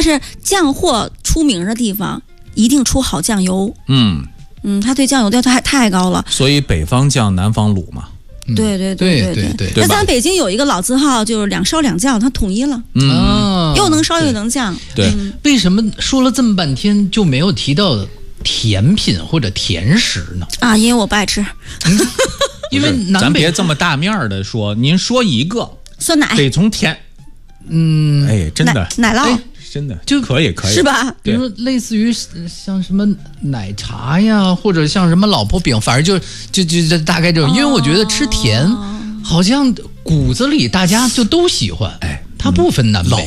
但是酱货出名的地方一定出好酱油。它对酱油要求太高了。 所以北方酱南方卤嘛。 对。 那咱北京有一个老字号，就是2烧2酱，它统一了。又能烧又能酱。 对。 为什么说了这么半天就没有提到甜品或者甜食呢？ 因为我不爱吃。 因为咱别这么大面的说，您说一个酸奶得从甜，真的奶酪。 真的就可以是吧？ 比如说类似于像什么奶茶呀，或者像什么老婆饼，反正就大概这种。因为我觉得吃甜好像骨子里大家就都喜欢，它不分南北。